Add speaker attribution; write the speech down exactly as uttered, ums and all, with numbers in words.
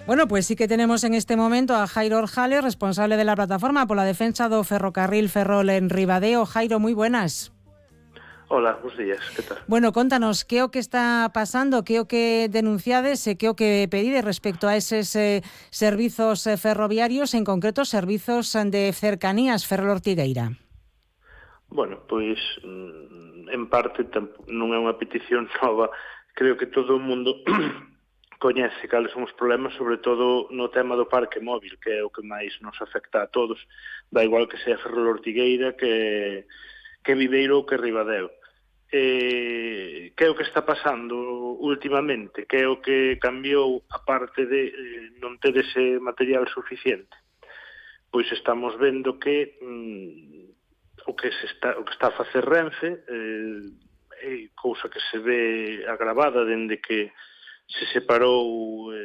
Speaker 1: Bueno, pues sí que tenemos en este momento a Jairo Orjales, responsable de la plataforma pola defensa do ferrocarril Ferrol en Ribadeo. Jairo, moi buenas.
Speaker 2: Hola, bons días, que tal?
Speaker 1: Bueno, contanos, que é o que está pasando, que é o que denunciades e que é o que pedides respecto a eses eh, servizos eh, ferroviarios, en concreto servizos de cercanías Ferrol Ortigueira.
Speaker 2: Bueno, pois, en parte, non é unha petición nova. Creo que todo o mundo coñece cales son os problemas, sobre todo no tema do parque móvil, que é o que máis nos afecta a todos. Da igual que sea Ferrol Ortigueira, que, que Viveiro ou que Ribadeo. Eh, que é o que está pasando últimamente? Que é o que cambiou, a parte de eh, non ter ese material suficiente? Pois estamos vendo que mm, o que se está o que está a facer Renfe eh, é cousa que se ve agravada dende que se separou